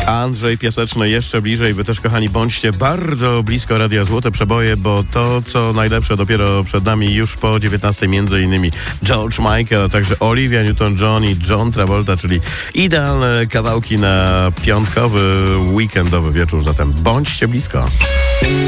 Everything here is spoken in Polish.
Andrzej Piaseczny jeszcze bliżej. Wy też, kochani, bądźcie bardzo blisko Radia Złote Przeboje, bo to, co najlepsze, dopiero przed nami już po 19, między innymi George Michael, a także Olivia Newton-John i John Travolta, czyli idealne kawałki na piątkowy, weekendowy wieczór. Zatem bądźcie blisko.